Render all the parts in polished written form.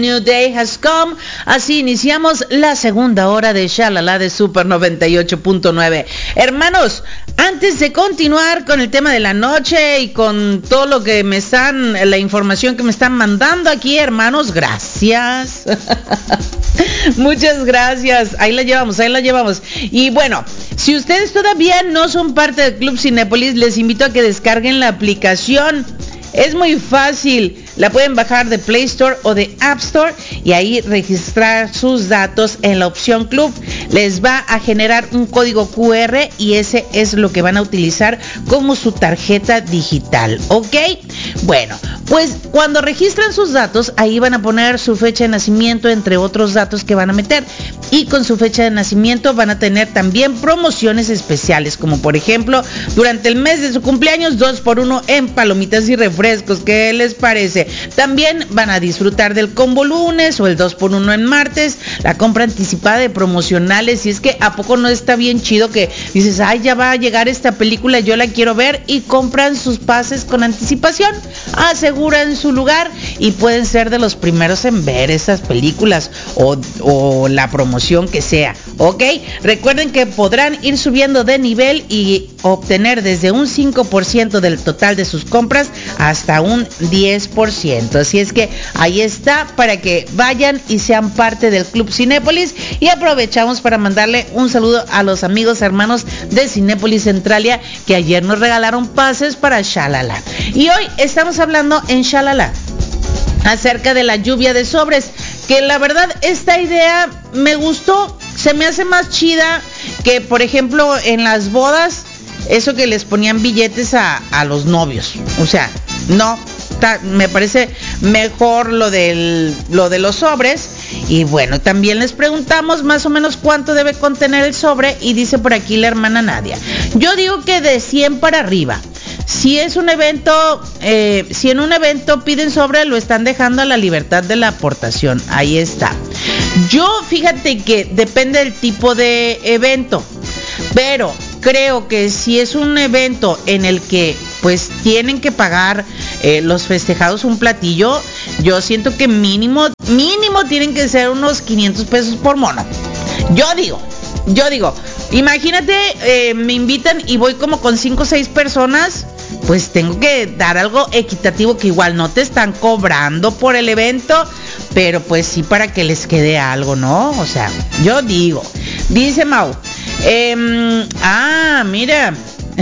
New day has come. Así iniciamos la segunda hora de Shalala de Super 98.9. Hermanos, antes de continuar con el tema de la noche y con todo lo que me están, la información que me están mandando aquí, hermanos, gracias. Muchas gracias. Ahí la llevamos. Y bueno, si ustedes todavía no son parte del Club Cinépolis, les invito a que descarguen la aplicación. Es muy fácil, la pueden bajar de Play Store o de App Store y ahí registrar sus datos en la opción Club. Les va a generar un código QR y ese es lo que van a utilizar como su tarjeta digital, ¿ok? Bueno, pues cuando registran sus datos, ahí van a poner su fecha de nacimiento, entre otros datos que van a meter. Y con su fecha de nacimiento van a tener también promociones especiales, como por ejemplo, durante el mes de su cumpleaños, 2x1 en palomitas y refrescos. ¿Qué les parece? También van a disfrutar del combo lunes o el 2x1 en martes, la compra anticipada de promocionales. Y es que ¿a poco no está bien chido que dices, ay, ya va a llegar esta película, yo la quiero ver, y compran sus pases con anticipación, aseguran su lugar y pueden ser de los primeros en ver esas películas o la promoción que sea, ¿ok? Recuerden que podrán ir subiendo de nivel y obtener desde un 5% del total de sus compras hasta un 10%. Así es que ahí está para que vayan y sean parte del Club Cinépolis. Y aprovechamos para mandarle un saludo a los amigos hermanos de Cinépolis Centralia que ayer nos regalaron pases para Shalala. Y hoy estamos hablando en Shalala acerca de la lluvia de sobres, que la verdad esta idea me gustó, se me hace más chida que por ejemplo en las bodas, eso que les ponían billetes a los novios. O sea, no, me parece mejor lo de los sobres. Y bueno, también les preguntamos más o menos cuánto debe contener el sobre, y dice por aquí la hermana Nadia, yo digo que de 100 para arriba. Si es un evento, si en un evento piden sobre, lo están dejando a la libertad de la aportación. Ahí está. Yo, fíjate que depende del tipo de evento, pero creo que si es un evento en el que pues tienen que pagar los festejados un platillo, yo siento que mínimo tienen que ser unos 500 pesos por mono. Yo digo, imagínate, me invitan y voy como con 5 o 6 personas, pues tengo que dar algo equitativo, que igual no te están cobrando por el evento, pero pues sí para que les quede algo, ¿no? O sea, yo digo, dice Mau, mira,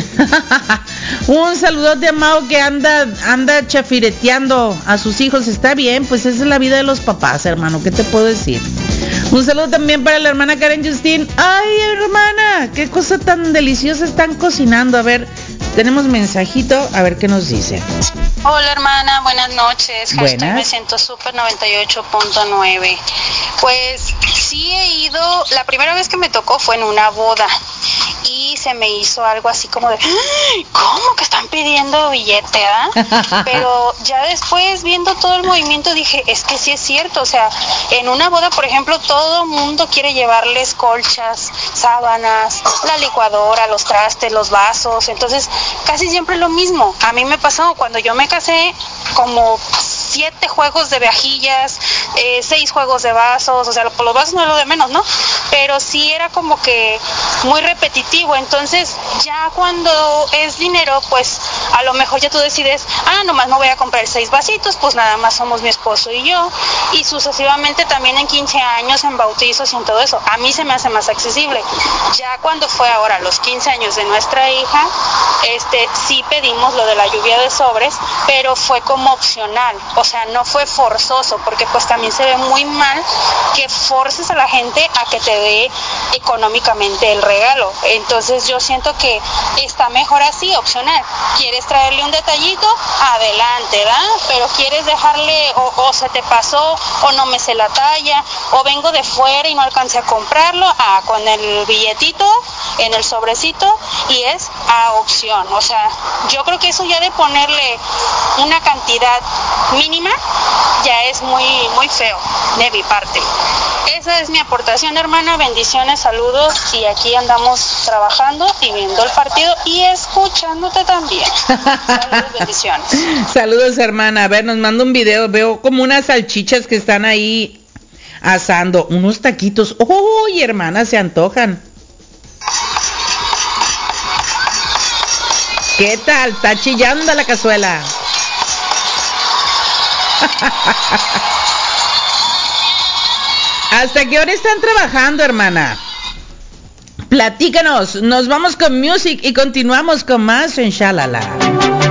un saludote a Mau que anda chafireteando a sus hijos. Está bien, pues esa es la vida de los papás, hermano, ¿qué te puedo decir? Un saludo también para la hermana Karen Justin. Ay, hermana, qué cosa tan deliciosa están cocinando. A ver, tenemos mensajito, a ver qué nos dice. Hola hermana, buenas noches. Buenas. Me siento Super 98.9. Pues sí he ido, la primera vez que me tocó fue en una boda y se me hizo algo así como de, ¿cómo que están pidiendo billete, Pero ya después, viendo todo el movimiento, dije, es que sí es cierto. O sea, en una boda, por ejemplo, todo mundo quiere llevarles colchas, sábanas, la licuadora, los trastes, los vasos. Entonces, casi siempre lo mismo. A mí me pasó cuando yo me casé, como 7 juegos de vajillas, 6 juegos de vasos. O sea, los vasos no es lo de menos, ¿no? Pero sí era como que muy repetitivo. Entonces ya cuando es dinero, pues a lo mejor ya tú decides, nomás me voy a comprar 6 vasitos, pues nada más somos mi esposo y yo, y sucesivamente también en 15 años, en bautizos y en todo eso. A mí se me hace más accesible. Ya cuando fue ahora los 15 años de nuestra hija, sí pedimos lo de la lluvia de sobres, pero fue como opcional. O sea, no fue forzoso, porque pues también se ve muy mal que forces a la gente a que te dé económicamente el regalo. Entonces yo siento que está mejor así, opcional. ¿Quieres traerle un detallito? Adelante, ¿verdad? Pero quieres dejarle, o se te pasó, o no me sé la talla, o vengo de fuera y no alcancé a comprarlo, con el billetito en el sobrecito, y es a opción. O sea, yo creo que eso ya de ponerle una cantidad mínima ya es muy, muy feo de mi parte. Esa es mi aportación, hermana. Bendiciones, saludos, y aquí andamos trabajando y viendo el partido y escuchándote también. Saludos, bendiciones. Saludos, hermana. A ver, nos manda un video. Veo como unas salchichas que están ahí asando, unos taquitos. ¡Uy, hermana, se antojan! ¿Qué tal? Está chillando la cazuela. ¿Hasta qué hora están trabajando, hermana? Platícanos. Nos vamos con music y continuamos con más en Shalala.